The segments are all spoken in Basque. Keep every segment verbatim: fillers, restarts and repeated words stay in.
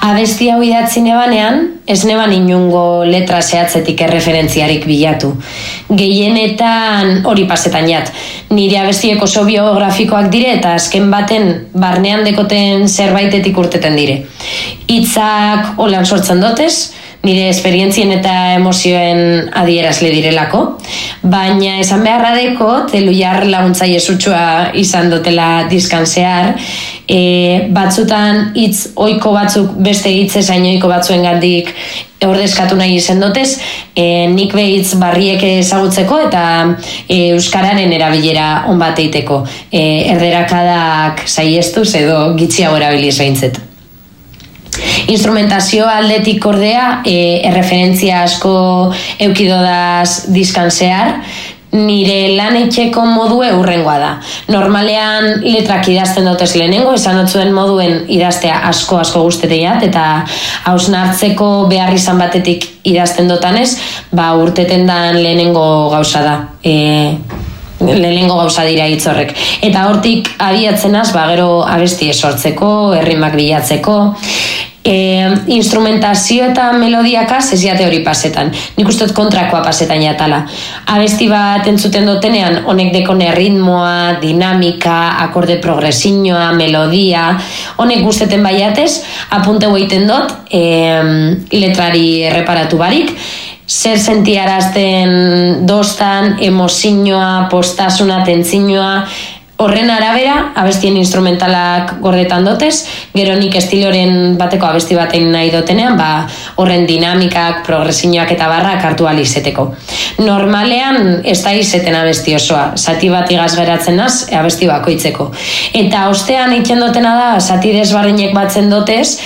Abesti hau idatzi nebanean, ez neban inungo letra zehatzetik erreferentziarik bilatu. Gehienetan hori pasetan jat. Nire abestiek oso biografikoak dire eta azken baten barnean dekoten zerbaitetik urteten dire. Hitzak holan sortzen dotez, nire esperientzien eta emozioen adierazle direlako, baina esan beharra dekot, Elujar laguntzaile sutxua izan dutela diskan zehar, e, batzutan hitz ohiko batzuk beste hitz esain ohiko batzuen gandik ordezkatu nahi izan dotez, e, nik behitz barriek ezagutzeko eta e, euskararen erabilera on bat eiteko. E, erderakadak saiestuz edo gitxiago erabiliz behintzet. Instrumentazio aldetik ordea, e, erreferentzia asko eukidodaz diskan zehar, nire lan etxeko modue urrengoa da. Normalean letrak idazten dutez lehenengo, esan otzuen moduen idaztea asko asko guzteteiat, eta hausnartzeko behar izan batetik idazten dutanez, ba urteten dan lehenengo gauza da. E, lehenengo gauza dira hitz horrek. Eta hortik abiatzenaz, ba gero abesti sortzeko, errimak bilatzeko, E, instrumentazio eta melodiakaz ez jate hori pasetan. Nik ustot kontrakoa pasetan jatala. Abesti bat entzuten dutenean honek dekone ritmoa, dinamika, akorde progresiñoa, melodia, honek guzteten baiatez, apunte egiten dut, e, letrari erreparatu barik, zer sentiarazten dostan, emozioa, postasuna, tentzinoa, horren arabera, abestien instrumentalak gordetan dotez, gero nik estiloren bateko abesti batein nahi dotenean, ba, horren dinamikak, progresiñoak eta barrak hartu alizeteko. Normalean ez da izeten abesti osoa, zati bat igaz geratzen naz, abesti bakoitzeko. Eta ostean egiten dotena da, zati desbarrinek batzen dotez,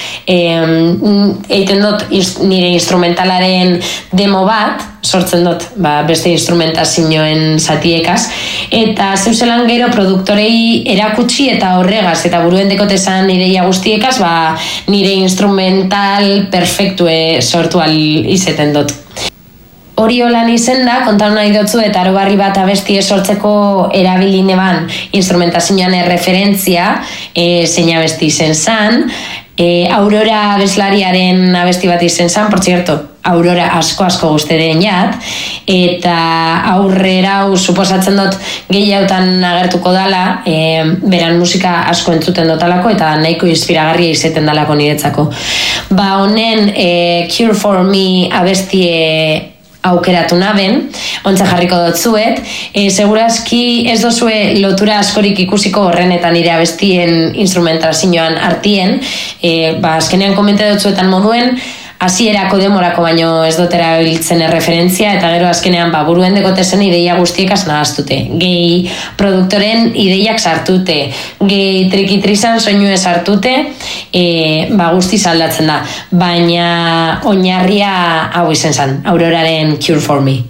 egiten dut nire instrumentalaren demo bat, sortzen dut, ba, beste instrumentazioen zatiekaz, eta zeuzelan gero produktorei erakutsi eta horregaz, eta buruen dekotezan ideia guztiekaz, ba, nire instrumental perfektue sortu al izeten dut. Hori holan izen da, kontaun nahi dutzu, eta arobarri bat abestie sortzeko erabili neban instrumentazioan erreferentzia, e, zein abesti izen zan, e, Aurora abeslariaren abesti bat izen zan, por cierto, Aurora asko asko guzti den jat, eta aurrera hau suposatzen dut gehiagotan agertuko dala, e, beran musika asko entzuten dotalako eta nahiko inspiragarria izeten dalako niretzako. Ba honen e, Cure for Me abestie aukeratu naben, ontza jarriko dotzuet, e, segurazki ez dozue lotura askorik ikusiko horren eta nire abestien instrumentazioan artien, e, ba azkenean komente dotzuetan moduen, hasierako demorako baino ez dotera biltzen erreferentzia, eta gero azkenean ba, buruen dekotezen ideia guztiekaz nahaztute. Gehi produktoren ideiak sartute, gehi trikitrizan soinue sartute, e, ba, guztiz aldatzen da. Baina oinarria hau izen zan, Auroraren Cure for Me.